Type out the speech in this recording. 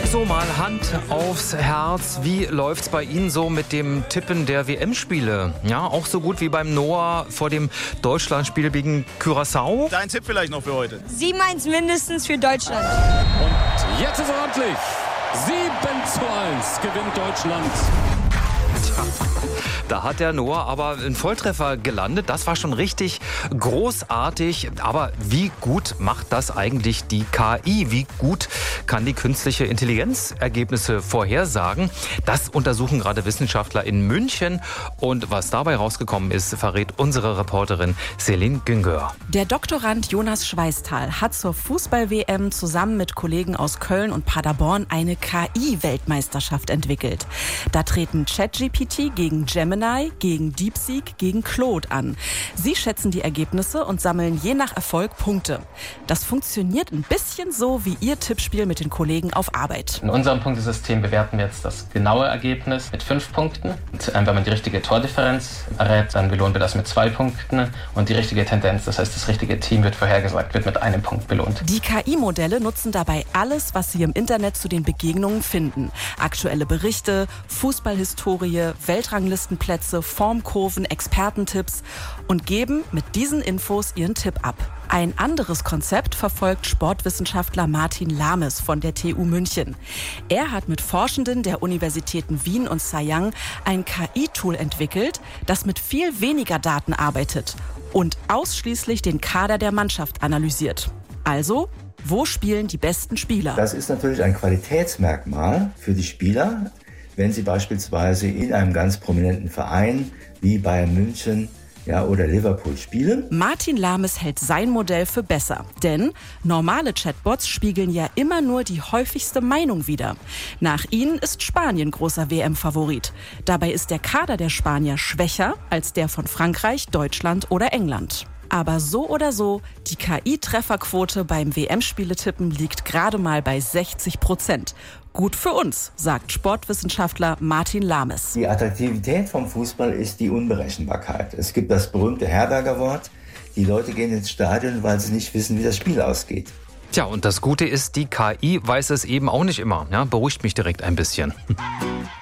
So, mal Hand aufs Herz. Wie läuft's bei Ihnen so mit dem Tippen der WM-Spiele? Ja, auch so gut wie beim Noah vor dem Deutschlandspiel gegen Curaçao? Dein Tipp vielleicht noch für heute? 7-1 mindestens für Deutschland. Und jetzt ist er ordentlich. 7:1 gewinnt Deutschland. Da hat der Noah aber einen Volltreffer gelandet. Das war schon richtig großartig. Aber wie gut macht das eigentlich die KI? Wie gut kann die künstliche Intelligenz Ergebnisse vorhersagen? Das untersuchen gerade Wissenschaftler in München. Und was dabei rausgekommen ist, verrät unsere Reporterin Céline Güngör. Der Doktorand Jonas Schweißtal hat zur Fußball-WM zusammen mit Kollegen aus Köln und Paderborn eine KI-Weltmeisterschaft entwickelt. Da treten ChatGPT gegen Gemini, gegen DeepSeek, gegen Claude an. Sie schätzen die Ergebnisse und sammeln je nach Erfolg Punkte. Das funktioniert ein bisschen so wie Ihr Tippspiel mit den Kollegen auf Arbeit. In unserem Punktesystem bewerten wir jetzt das genaue Ergebnis mit 5 Punkten. Und wenn man die richtige Tordifferenz errät, dann belohnen wir das mit 2 Punkten. Und die richtige Tendenz, das heißt das richtige Team wird vorhergesagt, wird mit 1 Punkt belohnt. Die KI-Modelle nutzen dabei alles, was sie im Internet zu den Begegnungen finden. Aktuelle Berichte, Fußballhistorie, Weltranglistenplätze, Formkurven, Expertentipps und geben mit diesen Infos ihren Tipp ab. Ein anderes Konzept verfolgt Sportwissenschaftler Martin Lames von der TU München. Er hat mit Forschenden der Universitäten Wien und Zhejiang ein KI-Tool entwickelt, das mit viel weniger Daten arbeitet und ausschließlich den Kader der Mannschaft analysiert. Also, wo spielen die besten Spieler? Das ist natürlich ein Qualitätsmerkmal für die Spieler, wenn sie beispielsweise in einem ganz prominenten Verein wie Bayern München oder Liverpool spielen. Martin Lames hält sein Modell für besser, denn normale Chatbots spiegeln ja immer nur die häufigste Meinung wider. Nach ihnen ist Spanien großer WM-Favorit. Dabei ist der Kader der Spanier schwächer als der von Frankreich, Deutschland oder England. Aber so oder so, die KI-Trefferquote beim WM-Spieletippen liegt gerade mal bei 60%. Gut für uns, sagt Sportwissenschaftler Martin Lames. Die Attraktivität vom Fußball ist die Unberechenbarkeit. Es gibt das berühmte Herberger Wort: Die Leute gehen ins Stadion, weil sie nicht wissen, wie das Spiel ausgeht. Tja, und das Gute ist, die KI weiß es eben auch nicht immer. Ja, beruhigt mich direkt ein bisschen.